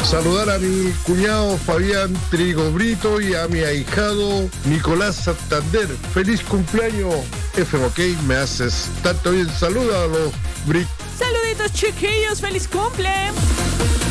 Saludar a mi cuñado Fabián Trigobrito y a mi ahijado Nicolás Santander. ¡Feliz cumpleaños! FMK, me haces tanto bien. Saluda a los Brick. Saluditos, chiquillos. ¡Feliz cumple!